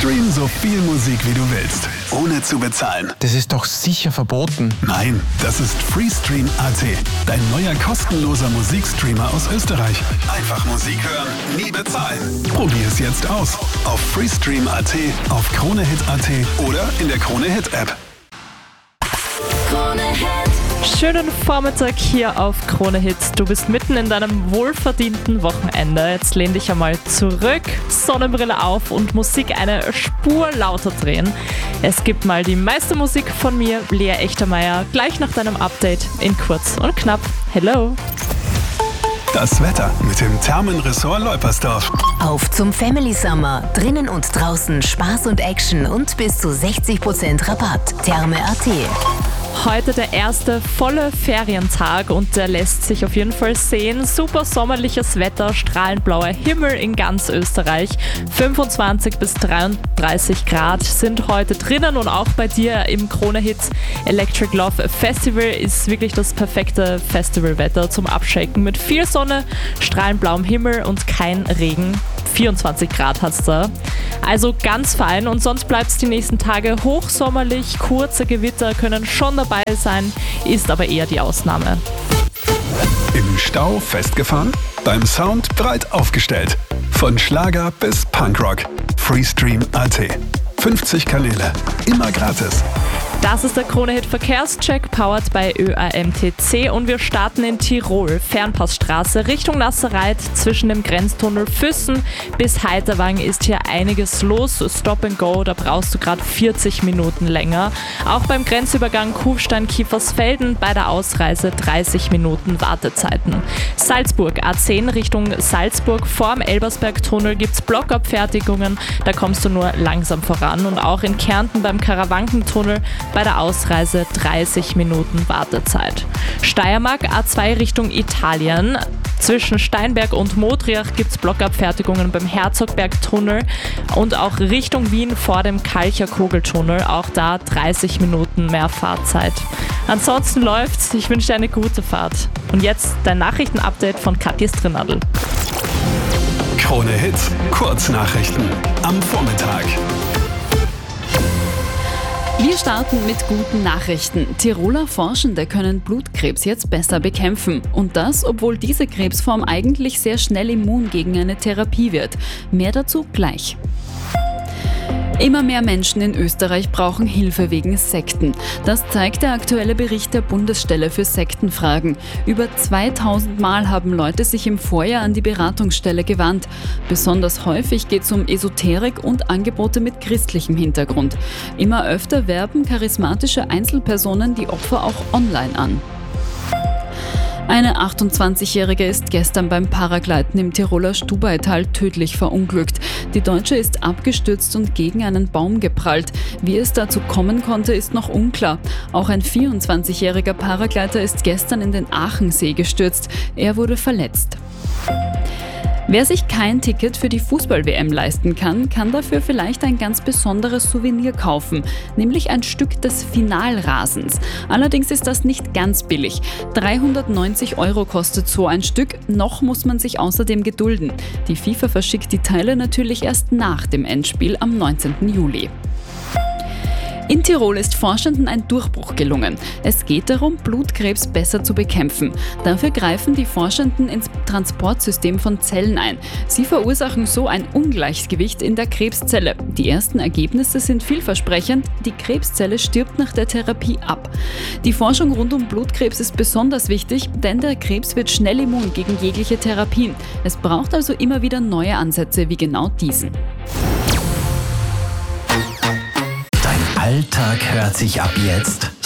Stream so viel Musik wie du willst, ohne zu bezahlen. Das ist doch sicher verboten. Nein, das ist Freestream.at, dein neuer kostenloser Musikstreamer aus Österreich. Einfach Musik hören, nie bezahlen. Probier es jetzt aus auf Freestream.at, auf KroneHit.at oder in der KroneHit-App. Schönen Vormittag hier auf KroneHit. Du bist mitten in deinem wohlverdienten Wochenende. Jetzt lehn dich einmal zurück, Sonnenbrille auf und Musik eine Spur lauter drehen. Es gibt mal die meiste Musik von mir, Lea Echtermeier, gleich nach deinem Update in kurz und knapp. Hello! Das Wetter mit dem Thermenressort Leupersdorf. Auf zum Family Summer. Drinnen und draußen Spaß und Action und bis zu 60% Rabatt. Therme.at. Heute der erste volle Ferientag und der lässt sich auf jeden Fall sehen. Super sommerliches Wetter, strahlend blauer Himmel in ganz Österreich. 25 bis 33 Grad sind heute drinnen und auch bei dir im KroneHit Electric Love Festival ist wirklich das perfekte Festivalwetter zum Abschalten mit viel Sonne, strahlend blauem Himmel und kein Regen. 24 Grad hat's da. Also ganz fein und sonst bleibt es die nächsten Tage hochsommerlich. Kurze Gewitter können schon dabei sein, ist aber eher die Ausnahme. Im Stau festgefahren? Beim Sound breit aufgestellt. Von Schlager bis Punkrock. Freestream.at. 50 Kanäle. Immer gratis. Das ist der KroneHit Verkehrscheck, powered by ÖAMTC und wir starten in Tirol. Fernpassstraße Richtung Nasserreit zwischen dem Grenztunnel Füssen bis Heiterwang ist hier einiges los. Stop and go, da brauchst du gerade 40 Minuten länger. Auch beim Grenzübergang Kufstein-Kiefersfelden bei der Ausreise 30 Minuten Wartezeiten. Salzburg A10 Richtung Salzburg vorm Elbersbergtunnel gibt's Blockabfertigungen, da kommst du nur langsam voran und auch in Kärnten beim Karawankentunnel bei der Ausreise 30 Minuten Wartezeit. Steiermark A2 Richtung Italien. Zwischen Steinberg und Modriach gibt es Blockabfertigungen beim Herzogbergtunnel und auch Richtung Wien vor dem Kalcher Kogeltunnel. Auch da 30 Minuten mehr Fahrzeit. Ansonsten läuft's. Ich wünsche dir eine gute Fahrt. Und jetzt dein Nachrichtenupdate von Katja Strinadl. KroneHit Kurznachrichten am Vormittag. Wir starten mit guten Nachrichten. Tiroler Forschende können Blutkrebs jetzt besser bekämpfen. Und das, obwohl diese Krebsform eigentlich sehr schnell immun gegen eine Therapie wird. Mehr dazu gleich. Immer mehr Menschen in Österreich brauchen Hilfe wegen Sekten. Das zeigt der aktuelle Bericht der Bundesstelle für Sektenfragen. Über 2000 Mal haben Leute sich im Vorjahr an die Beratungsstelle gewandt. Besonders häufig geht es um Esoterik und Angebote mit christlichem Hintergrund. Immer öfter werben charismatische Einzelpersonen die Opfer auch online an. Eine 28-Jährige ist gestern beim Paragleiten im Tiroler Stubaital tödlich verunglückt. Die Deutsche ist abgestürzt und gegen einen Baum geprallt. Wie es dazu kommen konnte, ist noch unklar. Auch ein 24-jähriger Paragleiter ist gestern in den Aachensee gestürzt. Er wurde verletzt. Wer sich kein Ticket für die Fußball-WM leisten kann, kann dafür vielleicht ein ganz besonderes Souvenir kaufen, nämlich ein Stück des Finalrasens. Allerdings ist das nicht ganz billig. 390 € kostet so ein Stück, noch muss man sich außerdem gedulden. Die FIFA verschickt die Teile natürlich erst nach dem Endspiel am 19. Juli. In Tirol ist Forschenden ein Durchbruch gelungen. Es geht darum, Blutkrebs besser zu bekämpfen. Dafür greifen die Forschenden ins Transportsystem von Zellen ein. Sie verursachen so ein Ungleichgewicht in der Krebszelle. Die ersten Ergebnisse sind vielversprechend. Die Krebszelle stirbt nach der Therapie ab. Die Forschung rund um Blutkrebs ist besonders wichtig, denn der Krebs wird schnell immun gegen jegliche Therapien. Es braucht also immer wieder neue Ansätze wie genau diesen. Alltag hört sich ab jetzt